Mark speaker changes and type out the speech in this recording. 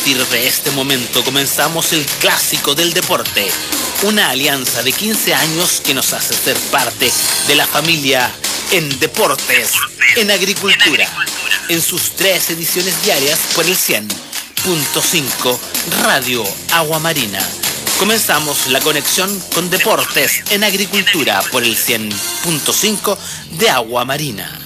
Speaker 1: partir de este momento comenzamos el clásico del deporte, una alianza de 15 años que nos hace ser parte de la familia en deportes, en agricultura, en sus 3 ediciones diarias por el 100.5 Radio Agua Marina. Comenzamos la conexión con deportes en agricultura por el 100.5 de Agua Marina.